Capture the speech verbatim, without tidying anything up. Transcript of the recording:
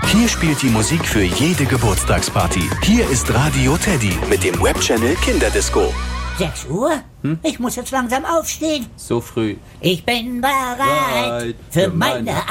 Hier spielt die Musik für jede Geburtstagsparty. Hier ist Radio Teddy mit dem Webchannel Kinderdisco. sechs Uhr? Hm? Ich muss jetzt langsam aufstehen. So früh. Ich bin bereit Bereit für für meine meine